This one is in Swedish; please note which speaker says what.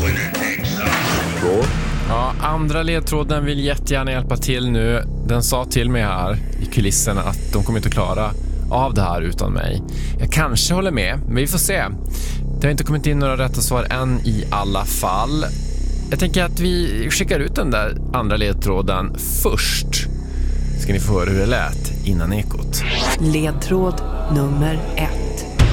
Speaker 1: Ja, andra ledtråden vill jättegärna hjälpa till nu. Den sa till mig här i kulisserna att de kommer inte att klara av det här utan mig. Jag kanske håller med, men vi får se. Det har inte kommit in några rätta svar än i alla fall. Jag tänker att vi skickar ut den där andra ledtråden först. Ska ni få höra hur det lät innan ekot.
Speaker 2: Ledtråd nummer 1.